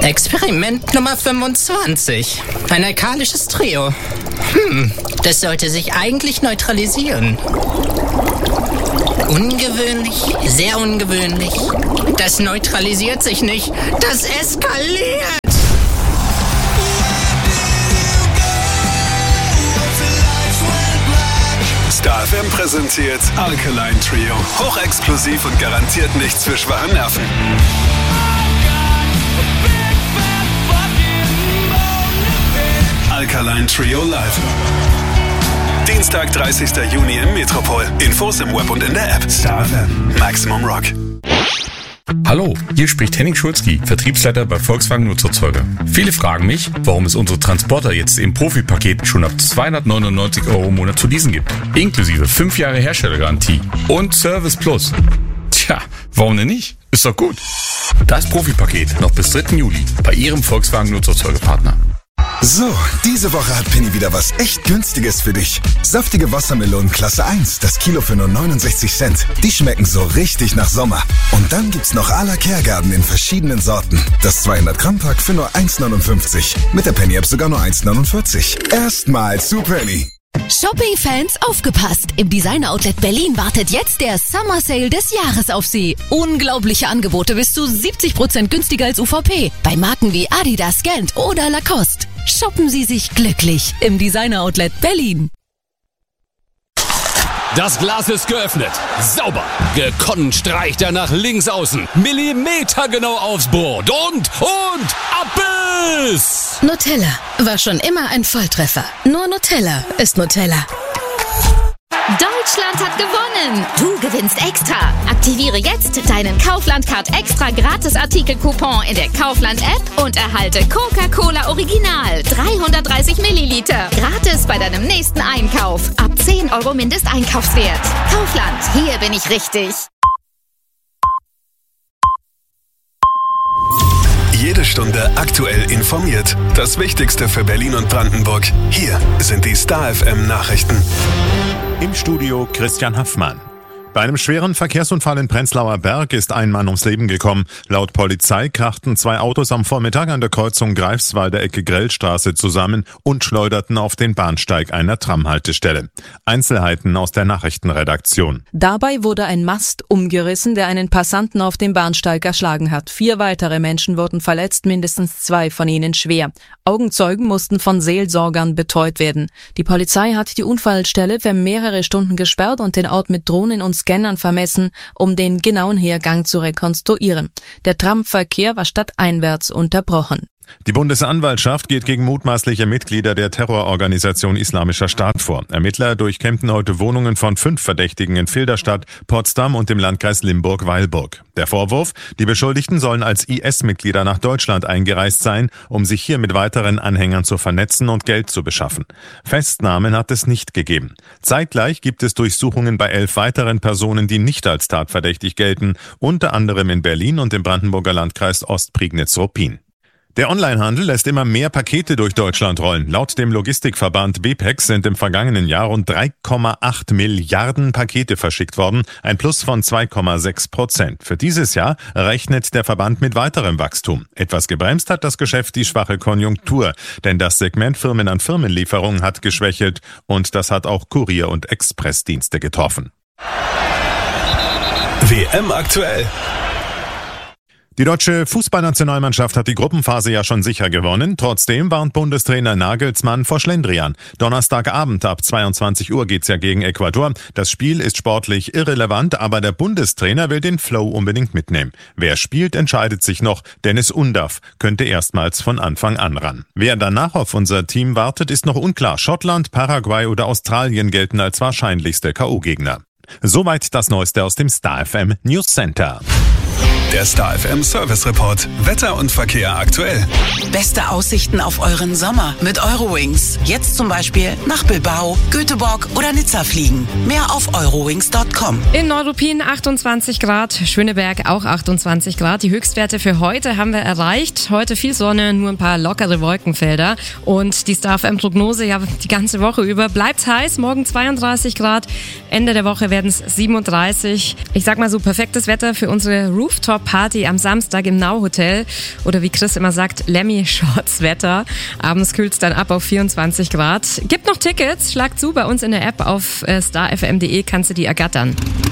Experiment Nummer 25. Ein alkalisches Trio. Das sollte sich eigentlich neutralisieren. Ungewöhnlich, sehr ungewöhnlich. Das neutralisiert sich nicht, das eskaliert. Star FM präsentiert Alkaline Trio. Hochexplosiv und garantiert nichts für schwache Nerven. Alkaline Trio live. Dienstag, 30. Juni im Metropol. Infos im Web und in der App. Star FM. Maximum Rock. Hallo, hier spricht Henning Schulzki, Vertriebsleiter bei Volkswagen Nutzerzeuger. Viele fragen mich, warum es unsere Transporter jetzt im Profipaket schon ab 299 € im Monat zu leasen gibt. Inklusive 5 Jahre Herstellergarantie und Service Plus. Tja, warum denn nicht? Ist doch gut. Das Profipaket noch bis 3. Juli bei Ihrem Volkswagen Nutzerzeugerpartner. So, diese Woche hat Penny wieder was echt Günstiges für dich. Saftige Wassermelonen Klasse 1, das Kilo für nur 69 Cent. Die schmecken so richtig nach Sommer. Und dann gibt's noch à la Kergarten in verschiedenen Sorten. Das 200 Gramm Pack für nur 1,59. Mit der Penny App sogar nur 1,49. Erstmal zu Penny. Shopping-Fans, aufgepasst! Im Designer-Outlet Berlin wartet jetzt der Summer Sale des Jahres auf Sie. Unglaubliche Angebote bis zu 70% günstiger als UVP. Bei Marken wie Adidas, Gant oder Lacoste. Shoppen Sie sich glücklich im Designer-Outlet Berlin. Das Glas ist geöffnet. Sauber. Gekonnt streicht er nach links außen. Millimetergenau aufs Board. Und Abbiss! Nutella war schon immer ein Volltreffer. Nur Nutella ist Nutella. Deutschland hat gewonnen! Du gewinnst extra! Aktiviere jetzt deinen Kaufland-Card extra Gratis-Artikel-Coupon in der Kaufland-App und erhalte Coca-Cola Original 330 Milliliter. Gratis bei deinem nächsten Einkauf. Ab 10 € Mindesteinkaufswert. Kaufland, hier bin ich richtig. Jede Stunde aktuell informiert. Das Wichtigste für Berlin und Brandenburg. Hier sind die Star FM Nachrichten. Im Studio Christian Haffmann. Bei einem schweren Verkehrsunfall in Prenzlauer Berg ist ein Mann ums Leben gekommen. Laut Polizei krachten 2 Autos am Vormittag an der Kreuzung Greifswalder Ecke Grellstraße zusammen und schleuderten auf den Bahnsteig einer Tramhaltestelle. Einzelheiten aus der Nachrichtenredaktion. Dabei wurde ein Mast umgerissen, der einen Passanten auf dem Bahnsteig erschlagen hat. 4 weitere Menschen wurden verletzt, mindestens 2 von ihnen schwer. Augenzeugen mussten von Seelsorgern betreut werden. Die Polizei hat die Unfallstelle für mehrere Stunden gesperrt und den Ort mit Drohnen und Scannern vermessen, um den genauen Hergang zu rekonstruieren. Der Tramverkehr war stadteinwärts unterbrochen. Die Bundesanwaltschaft geht gegen mutmaßliche Mitglieder der Terrororganisation Islamischer Staat vor. Ermittler durchkämmten heute Wohnungen von 5 Verdächtigen in Filderstadt, Potsdam und im Landkreis Limburg-Weilburg. Der Vorwurf: Die Beschuldigten sollen als IS-Mitglieder nach Deutschland eingereist sein, um sich hier mit weiteren Anhängern zu vernetzen und Geld zu beschaffen. Festnahmen hat es nicht gegeben. Zeitgleich gibt es Durchsuchungen bei 11 weiteren Personen, die nicht als tatverdächtig gelten, unter anderem in Berlin und im Brandenburger Landkreis Ostprignitz-Ruppin. Der Onlinehandel lässt immer mehr Pakete durch Deutschland rollen. Laut dem Logistikverband BPEX sind im vergangenen Jahr rund 3,8 Milliarden Pakete verschickt worden, ein Plus von 2,6%. Für dieses Jahr rechnet der Verband mit weiterem Wachstum. Etwas gebremst hat das Geschäft die schwache Konjunktur, denn das Segment Firmen an Firmenlieferungen hat geschwächelt und das hat auch Kurier- und Expressdienste getroffen. WM aktuell. Die deutsche Fußballnationalmannschaft hat die Gruppenphase ja schon sicher gewonnen. Trotzdem warnt Bundestrainer Nagelsmann vor Schlendrian. Donnerstagabend ab 22 Uhr geht's ja gegen Ecuador. Das Spiel ist sportlich irrelevant, aber der Bundestrainer will den Flow unbedingt mitnehmen. Wer spielt, entscheidet sich noch. Dennis Undaff könnte erstmals von Anfang an ran. Wer danach auf unser Team wartet, ist noch unklar. Schottland, Paraguay oder Australien gelten als wahrscheinlichste K.O.-Gegner. Soweit das Neueste aus dem Star FM News Center. Der Star FM Service Report. Wetter und Verkehr aktuell. Beste Aussichten auf euren Sommer mit Eurowings. Jetzt zum Beispiel nach Bilbao, Göteborg oder Nizza fliegen. Mehr auf eurowings.com. In Neuruppin 28 Grad, Schöneberg auch 28 Grad. Die Höchstwerte für heute haben wir erreicht. Heute viel Sonne, nur ein paar lockere Wolkenfelder. Und die Star FM Prognose ja die ganze Woche über bleibt heiß. Morgen 32 Grad, Ende der Woche werden es 37. Ich sag mal so, perfektes Wetter für unsere Rooftop Rooftop-Party am Samstag im Now-Hotel. Oder wie Chris immer sagt, Lemmy-Shorts-Wetter. Abends kühlt's dann ab auf 24 Grad. Gibt noch Tickets, schlag zu bei uns in der App auf starfm.de, kannst du die ergattern.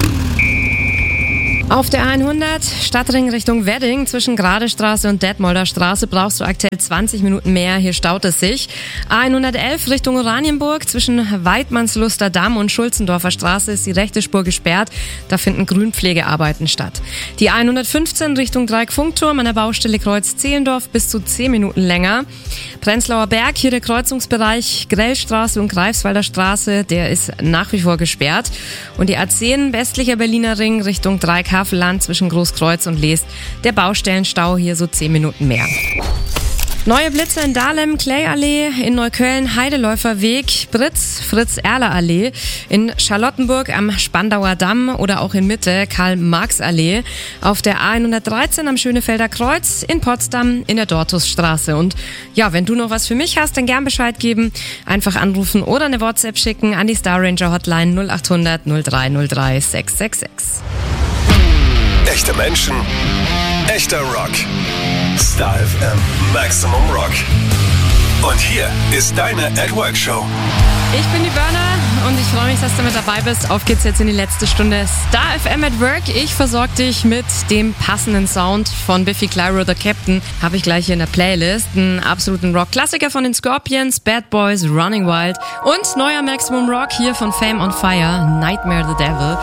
Auf der 100 Stadtring Richtung Wedding zwischen Gradestraße und Detmolder Straße brauchst du aktuell 20 Minuten mehr. Hier staut es sich. A111 Richtung Oranienburg zwischen Weidmannsluster Damm und Schulzendorfer Straße ist die rechte Spur gesperrt. Da finden Grünpflegearbeiten statt. Die 115 Richtung Dreieck-Funkturm an der Baustelle Kreuz Zehlendorf bis zu 10 Minuten länger. Prenzlauer Berg, hier der Kreuzungsbereich Grellstraße und Greifswalder Straße, der ist nach wie vor gesperrt. Und die A10 westlicher Berliner Ring Richtung Dreieck-Havelland zwischen Großkreuz und Leest. Der Baustellenstau hier so 10 Minuten mehr. Neue Blitze in Dahlem, Clay-Allee, in Neukölln, Heideläuferweg, Fritz-Erler-Allee, in Charlottenburg am Spandauer Damm oder auch in Mitte, Karl-Marx-Allee, auf der A113 am Schönefelder Kreuz, in Potsdam, in der Dortusstraße. Und ja, wenn du noch was für mich hast, dann gern Bescheid geben, einfach anrufen oder eine WhatsApp schicken an die Star Ranger Hotline 0800 0303 666. Echte Menschen, echter Rock. Star FM Maximum Rock. Und hier ist deine At Work Show. Ich bin die Burner und ich freue mich, dass du mit dabei bist. Auf geht's jetzt in die letzte Stunde Star FM at Work. Ich versorge dich mit dem passenden Sound von Biffy Clyro, The Captain. Habe ich gleich hier in der Playlist. Einen absoluten Rock-Klassiker von den Scorpions, Bad Boys, Running Wild und neuer Maximum Rock hier von Fame on Fire, Nightmare the Devil.